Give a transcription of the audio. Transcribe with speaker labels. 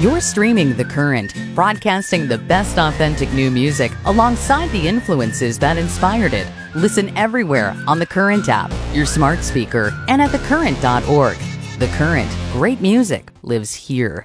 Speaker 1: You're streaming The Current, broadcasting the best authentic new music alongside the influences that inspired it. Listen everywhere on the Current app, your smart speaker, and at thecurrent.org. The Current, great music lives here.